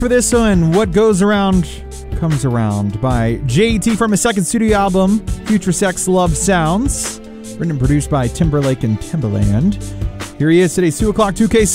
For this one, What Goes Around Comes Around by JT from his second studio album, Future Sex Love Sounds, written and produced by Timberlake and Timbaland. Here he is, today's 2 o'clock 2K